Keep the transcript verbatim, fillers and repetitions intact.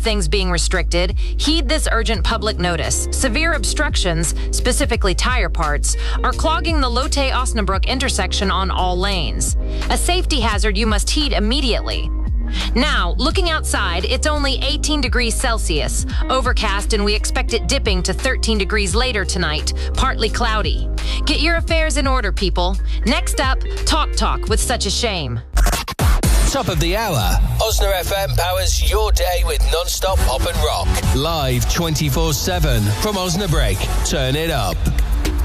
things being restricted, heed this urgent public notice. Severe obstructions, specifically tire parts, are clogging the Lotte-Osnabrück intersection on all lanes. A safety hazard you must heed immediately. Now, looking outside, it's only eighteen degrees Celsius, overcast, and we expect it dipping to thirteen degrees later tonight, partly cloudy. Get your affairs in order, people. Next up, Talk Talk with Such a Shame. Top of the hour. Osna F M powers your day with non-stop pop and rock. Live twenty-four seven from Osnabrück. Turn it up.